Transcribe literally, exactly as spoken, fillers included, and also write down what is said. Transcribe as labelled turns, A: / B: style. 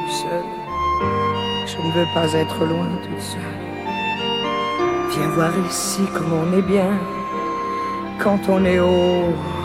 A: seule. Je ne veux pas être loin toute seule. Viens voir ici comme on est bien quand on est haut